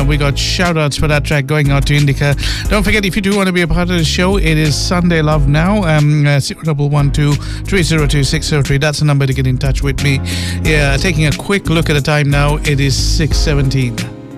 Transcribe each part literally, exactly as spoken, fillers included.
uh, we got shout-outs for that track going out to Indica. Don't forget, if you do want to be a part of the show, it is Sunday Love now. Um, uh, zero one one two three zero two six zero three. That's the number to get in touch with me. Yeah, taking a quick look at the time now. It is six seventeen.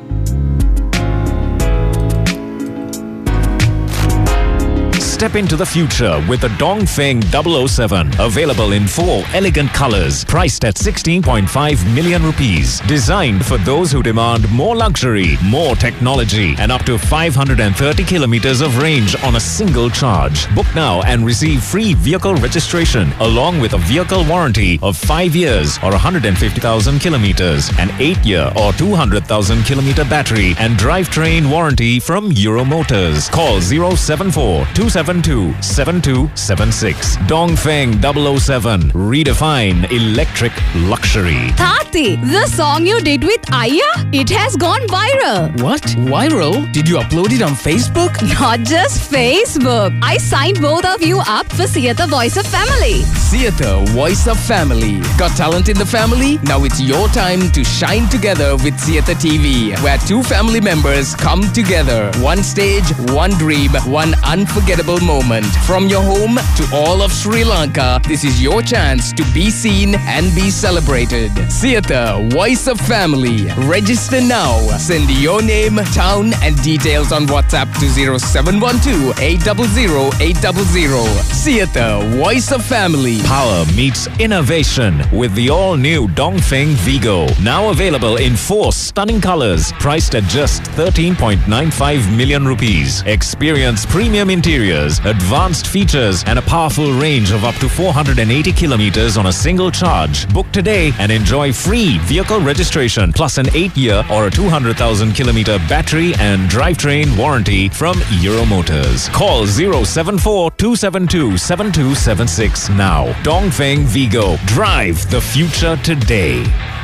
Step into the future with the Dongfeng double oh seven. Available in four elegant colors, priced at sixteen point five million rupees. Designed for those who demand more luxury, more technology, and up to five hundred thirty kilometers of range on a single charge. Book now and receive free vehicle registration along with a vehicle warranty of five years or one hundred fifty thousand kilometers, an eight year or two hundred thousand kilometer battery and drivetrain warranty from Euro Motors. Call zero seven four two seven two seven two seven six. Dongfeng double oh seven. Redefine electric luxury. Tati, the song you did with Aya, it has gone viral. What? Viral? Did you upload it on Facebook? Not just Facebook. I signed both of you up for Theatre Voice of Family. Theatre Voice of Family. Got talent in the family? Now it's your time to shine together with Theatre T V, where two family members come together. One stage, one dream, one unforgettable moment. From your home to all of Sri Lanka, this is your chance to be seen and be celebrated. Theatre Voice of Family. Register now. Send your name, town and details on WhatsApp to zero seven one two eight zero zero eight zero zero. Theatre Voice of Family. Power meets innovation with the all-new Dongfeng Vigo. Now available in four stunning colors, priced at just thirteen point nine five million rupees. Experience premium interiors, advanced features, and a powerful range of up to four hundred eighty kilometers on a single charge. Book today and enjoy free vehicle registration plus an eight year or a two hundred thousand kilometer battery and drivetrain warranty from Euro Motors. Call zero seven four two seven two seven two seven six now. Dongfeng Vigo. Drive the future today.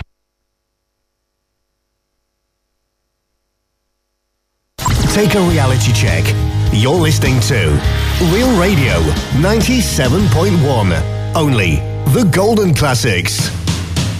Take a reality check. You're listening to Real Radio ninety-seven point one. Only the Golden Classics.